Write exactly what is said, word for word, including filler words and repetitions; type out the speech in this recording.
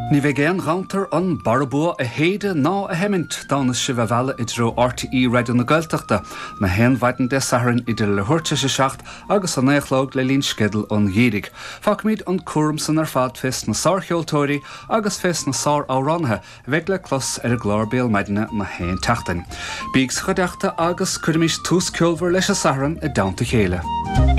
Ní bheith géan rantar an barbua a héide ná a hemint dána si bheith bhela i dro R T E radio na Gaeltachta na hen bhaidin de saharan idir le thuirte se seacht agus an éachlóg le lín skedal an ghérig. Fach míad an cuaram san ar fad fest na sárcheoltóirí agus fest na sár áránathe bheith le clos ar a glórbéal maidine na hen teachtain. Bígs chudeachta agus cuirmis tús ceolmhar leis a saharan i dánta chéile.